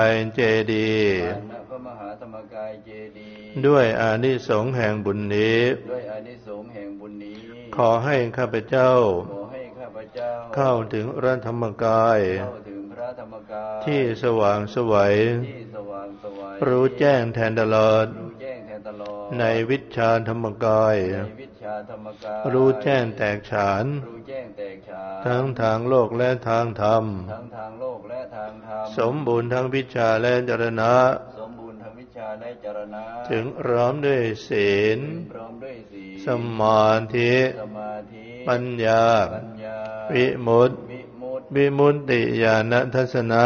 เจดีย์ณพระมหาธรรมกายเจดีย์ด้วยอานิสงส์แห่งบุญนี้ด้วยอานิสงส์แห่งบุญนี้ขอให้ข้าพเจ้าเข้าถึงพระธรรมกายที่สว่างไสวรู้แจ้งแทนตลอดในวิชชาธรรมกายรู้แจ้งแตกฉานทั้งทางโลกและทางธรรมสมบูรณ์ทั้งวิชชาและจรณะถึงพร้อมด้วยศีลสมาธิปัญญาวิมุตติญาณทัศนะ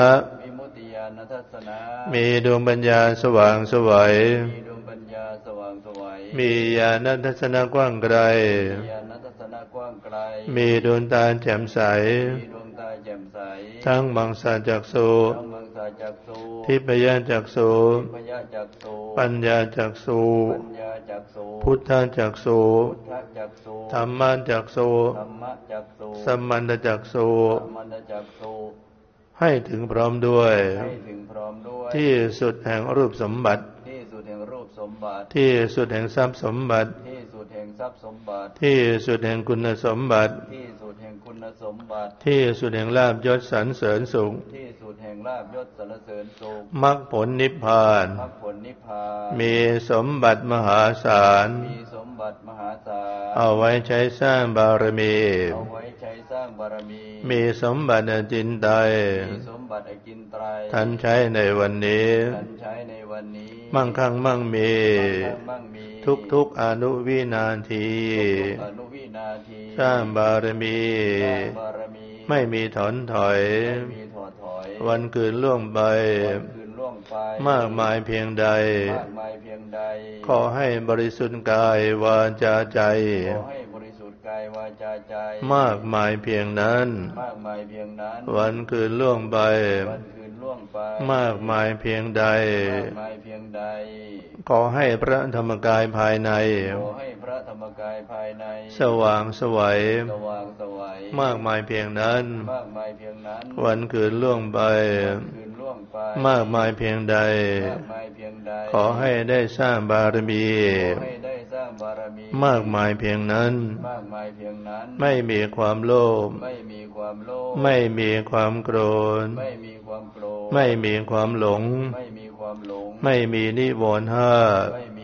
มีดวงปัญญาสว่างไสวมีญาณทัศนะกว้างไกลมีดวงตาแจ่มใสทั้งมังสาจักษุทิพยจักษุปัญญาจักษุพุทธจักษุธรรมจักษุสัมมันตจักษุให้ถึงพร้อมด้วยที่สุดแห่งรูปสมบัติที่สุดแห่งทรัพย์สมบัติที่สุดแห่งคุณสมบัติที่สุดแห่งลาภยศสรรเสริญสุขมรรคผลนิพพานมีสมบัติมหาศาลเอาไว้ใช้สร้างบารมีมีสมบัติอจินไตยท่านใช้ในวันนี้มั่งคั่งมั่งมีทุกอนุวินาทีสร้างบารมีไม่มีถอนถอยวันคืนล่วงไปมากมายเพียงใดขอให้บริสุทธิ์กายวาจาใจมากมายเพียงนั้นวันคืนล่วงไปมากมายเพียงใดขอให้พระธรรมกายภายในสว่างไสวมากมายเพียงนั้นวันคืนล่วงไปมากมายเพียงใดขอให้ได้สร้างบารมีมากมายเพียงนั้นไม่มีความโลภไม่มีความโกรธไม่มีความหลงไม่มีนิวรณ์ห้า